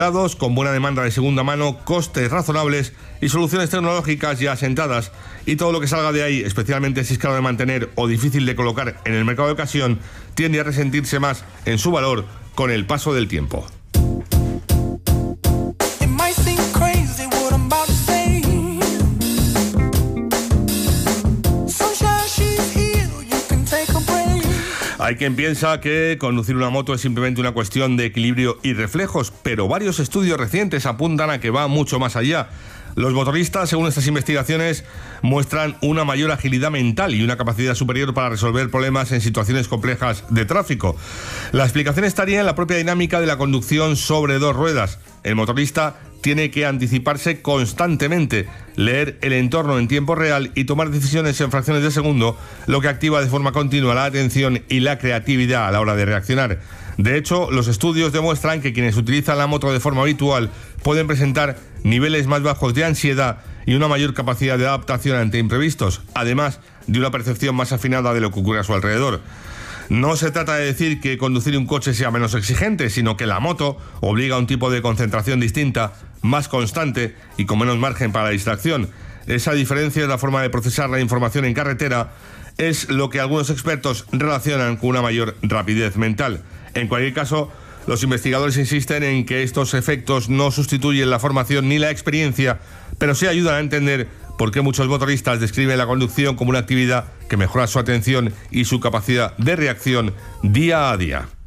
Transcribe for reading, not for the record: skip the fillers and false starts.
con buena demanda de segunda mano, costes razonables y soluciones tecnológicas ya asentadas, y todo lo que salga de ahí, especialmente si es caro de mantener o difícil de colocar en el mercado de ocasión, tiende a resentirse más en su valor con el paso del tiempo. Hay quien piensa que conducir una moto es simplemente una cuestión de equilibrio y reflejos, pero varios estudios recientes apuntan a que va mucho más allá. Los motoristas, según estas investigaciones, muestran una mayor agilidad mental y una capacidad superior para resolver problemas en situaciones complejas de tráfico. La explicación estaría en la propia dinámica de la conducción sobre dos ruedas. El motorista tiene que anticiparse constantemente, leer el entorno en tiempo real y tomar decisiones en fracciones de segundo, lo que activa de forma continua la atención y la creatividad a la hora de reaccionar. De hecho, los estudios demuestran que quienes utilizan la moto de forma habitual pueden presentar niveles más bajos de ansiedad y una mayor capacidad de adaptación ante imprevistos, además de una percepción más afinada de lo que ocurre a su alrededor. No se trata de decir que conducir un coche sea menos exigente, sino que la moto obliga a un tipo de concentración distinta, más constante y con menos margen para la distracción. Esa diferencia es la forma de procesar la información en carretera, es lo que algunos expertos relacionan con una mayor rapidez mental. En cualquier caso, los investigadores insisten en que estos efectos no sustituyen la formación ni la experiencia, pero sí ayudan a entender por qué muchos motoristas describen la conducción como una actividad que mejora su atención y su capacidad de reacción día a día.